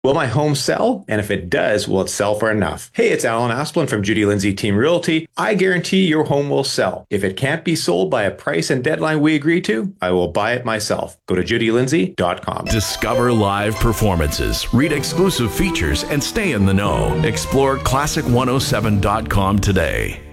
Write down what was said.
Will my home sell? And if it does, will it sell for enough? Hey, it's Alan Asplin from Judy Lindsay Team Realty. I guarantee your home will sell. If it can't be sold by a price and deadline we agree to, I will buy it myself. Go to judylindsay.com. Discover live performances, read exclusive features, and stay in the know. Explore classic107.com today.